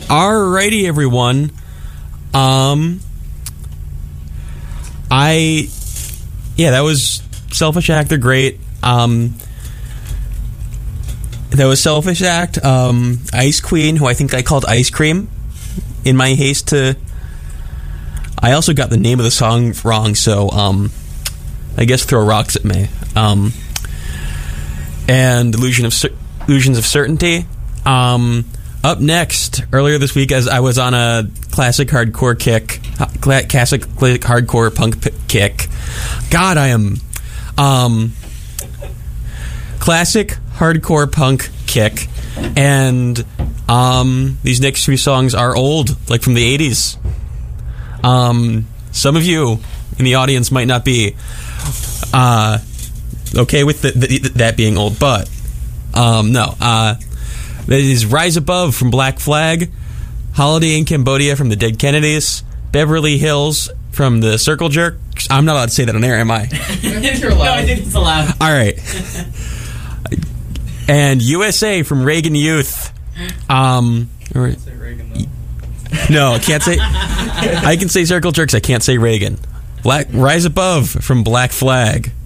Alrighty, everyone. That was Selfish Act. They're great. That was Selfish Act. Ice Queen, who I think I called Ice Cream in my haste to... I also got the name of the song wrong, so I guess throw rocks at me. And Illusions of Certainty. Up next, earlier this week, as I was on a classic hardcore kick, classic hardcore punk kick. God, I am classic hardcore punk kick, and these next few songs are old, like from the 80s. Some of you in the audience might not be okay with that being old, but no. That is Rise Above from Black Flag, Holiday in Cambodia from the Dead Kennedys, Beverly Hills from the Circle Jerks. I'm not allowed to say that on air, am I? You're allowed. No, I think it's allowed. All right. And USA from Reagan Youth. Say Reagan, no, I can't say. I can say Circle Jerks. I can't say Reagan. Rise Above from Black Flag.